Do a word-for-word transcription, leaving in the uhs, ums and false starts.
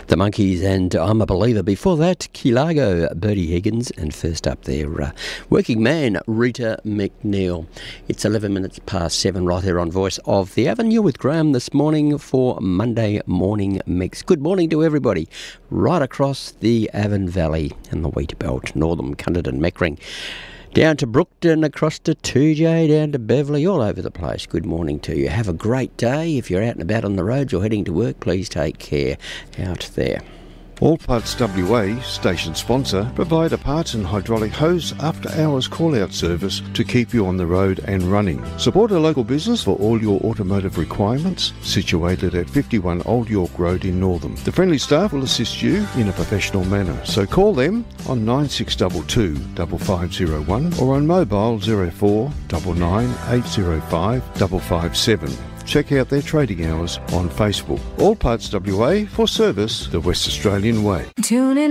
The Monkeys and I'm a Believer. Before that, Key Largo, Bertie Higgins, and first up there, uh, Working Man, Rita McNeil. It's eleven minutes past seven right here on Voice of the Avon. You're with Graham this morning for Monday Morning Mix. Good morning to everybody right across the Avon Valley and the Wheat Belt, Northam, Cunderton, Meckering, down to Brookton, across to two J, down to Beverley, all over the place. Good morning to you. Have a great day. If you're out and about on the roads or heading to work, please take care out there. All Parts W A, station sponsor, provide a parts and hydraulic hose after-hours call-out service to keep you on the road and running. Support a local business for all your automotive requirements, situated at fifty-one Old York Road in Northam. The friendly staff will assist you in a professional manner, so call them on nine six two two, five five zero one or on mobile zero four nine nine eight zero five five five seven. Check out their trading hours on Facebook. All Parts W A, for service the West Australian way. Tune in.